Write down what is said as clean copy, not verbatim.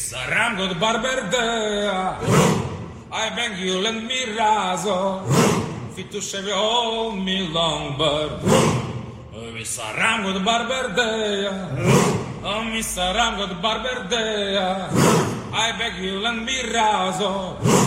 saram god barberdea. I beg you lend me razor. Fit to shave all me long bird. Mi saram god barberdea. Oh, mi saram god barberdea. I beg you lend me razor.